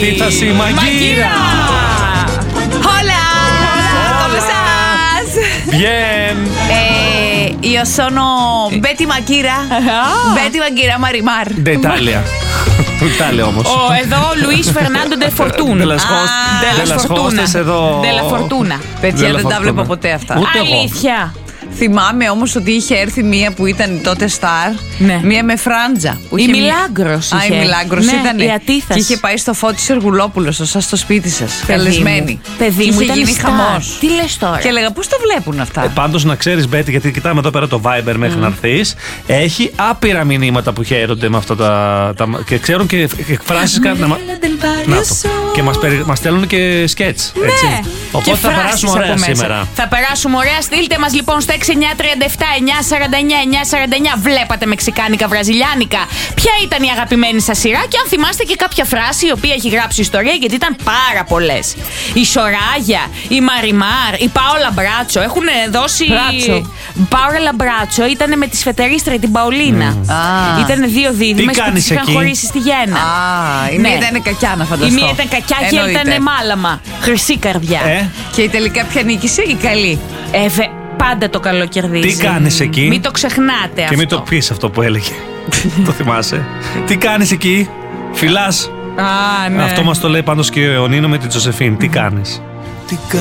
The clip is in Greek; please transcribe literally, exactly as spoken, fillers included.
Αντίθαση Μαγκύρα. Hola, ¿cómo estás? Bien. Eh, io sono Betty Maghira. Betty Maghira Marimar. D'Italia. Italia όμως. Ο εδώ Λουίς Φερνάντο Ντε Φορτούνα. De las host- de las hostes εδώ. Ντε Λα Φορτούνα. Παιδιά, De la δεν τα Fortuna. βλέπω ποτέ αυτά. Ούτε εγώ. Αλήθεια. Θυμάμαι όμως ότι είχε έρθει μία που ήταν τότε στάρ. Ναι. Μία με φράντζα. που Η είχε- Μιλάγκρος Α, η είχε. Μιλάγκρος Ναι, ήταν. η Αντίθαση. Και είχε πάει στο Φώτη Σεργουλόπουλο, σας στο σπίτι σας. Καλεσμένη. Παιδί Και μου, είχε ήταν γίνει στάρ. χαμός. Τι λες τώρα? Και έλεγα, πώς το βλέπουν αυτά. Ε, πάντως να ξέρεις, Μπέτη, γιατί κοιτάμε εδώ πέρα το Viber μέχρι να έρθεις, έχει άπειρα μηνύματα που χαίρονται με αυτά τα. τα και ξέρουν και εκφράσεις κάτι. Να, μα- να το. Και μας, περι, μας στέλνουν και σκέτς. Ναι. Έτσι. Οπότε Και θα φράσεις περάσουμε από ωραία μέσα. σήμερα. Θα περάσουμε ωραία. Στείλτε μας λοιπόν στο έξι εννιά τριάντα επτά εννιά σαράντα εννιά εννιά σαράντα εννιά. Βλέπατε μεξικάνικα, βραζιλιάνικα? Ποια ήταν η αγαπημένη σας σειρά? Και αν θυμάστε και κάποια φράση η οποία έχει γράψει ιστορία, γιατί ήταν πάρα πολλές. Η Σοράγια, η Μαριμάρ, η Πάολα Μπράτσο έχουν δώσει. Μπράτσο. Πάολα Μπράτσο ήταν με τη Σφετερίστρα την Παολίνα. Α. Ήταν δύο δίδυμες που κάνεις τις είχαν εκεί? χωρίσει στη Γέννα. Α, η Ναι. μία ήταν κακιά να Η φανταστώ. μία ήταν κακιά και η άλλη Εννοείται. ήταν μάλαμα. Χρυσή καρδιά. Ε, Και η τελικά ποια νίκησε, η καλή. Ε, βε- πάντα το καλό κερδίζει. τι κάνεις εκεί? Μην το ξεχνάτε Και αυτό. μην το πεις αυτό που έλεγε. Το θυμάσαι. Τι κάνεις εκεί? Φιλάς. Α, ναι. Αυτό μας το λέει πάντως και ο Νίνο με την Τζοσεφίν. Τι κάνεις?